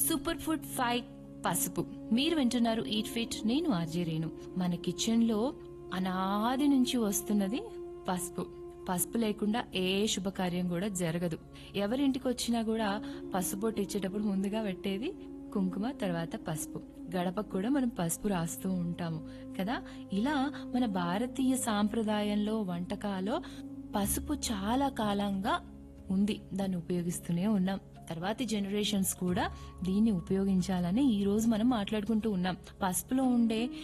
Super food 5 పసుపు. మీరు వింటున్నారు ఈట్ ఫిట్, నేను ఆర్జే రేణు. మన కిచెన్ లో అనాది నుంచి వస్తున్నది పసుపు. పసుపు లేకుండా ఏ శుభకార్యం కూడా జరగదు. ఎవరింటికి వచ్చినా కూడా పసుపు ఇచ్చేటప్పుడు ముందుగా పెట్టేది కుంకుమ, తర్వాత పసుపు. గడపకు కూడా మనం పసుపు రాస్తూ ఉంటాము కదా. ఇలా మన భారతీయ సాంప్రదాయంలో వంటకాలో పసుపు చాలా కాలంగా ఉంది, దాన్ని ఉపయోగిస్తూనే ఉన్నాం. తర్వాతి జనరేషన్స్ కూడా దీన్ని ఉపయోగించాలని ఈ రోజు మనం మాట్లాడుకుంటూ ఉన్నాం. పసుపులో ఉండే